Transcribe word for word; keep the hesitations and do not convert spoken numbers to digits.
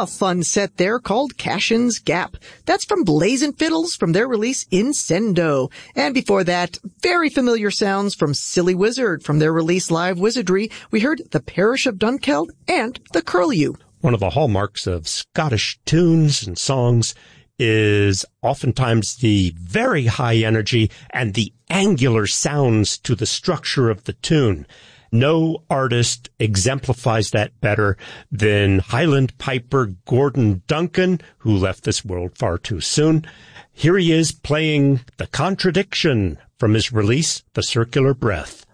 A fun set there called Cashin's Gap. That's from Blazin' Fiddles from their release Incendo. And before that, very familiar sounds from Silly Wizard from their release Live Wizardry. We heard The Parish of Dunkeld and The Curlew. One of the hallmarks of Scottish tunes and songs is oftentimes the very high energy and the angular sounds to the structure of the tune. No artist exemplifies that better than Highland piper Gordon Duncan, who left this world far too soon. Here he is playing The Contradiction from his release, The Circular Breath.